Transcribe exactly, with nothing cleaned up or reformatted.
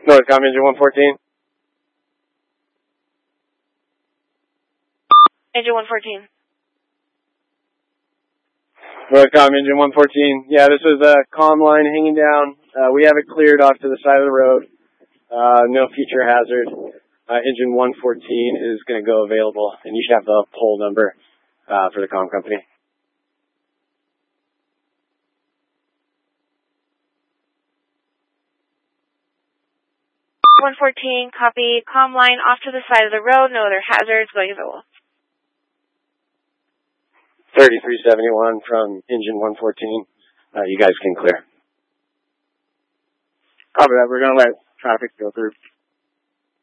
Northcom engine one fourteen. Engine one fourteen. Northcom engine one fourteen. Yeah, this is a comm line hanging down. Uh, we have it cleared off to the side of the road. Uh, no future hazard. Uh, engine one fourteen is going to go available, and you should have the pole number uh, for the comm company. one fourteen, copy. Comm line off to the side of the road. No other hazards. Going available. thirty-three seventy-one from engine one fourteen. Uh, you guys can clear. Copy that. We're going to let traffic go through.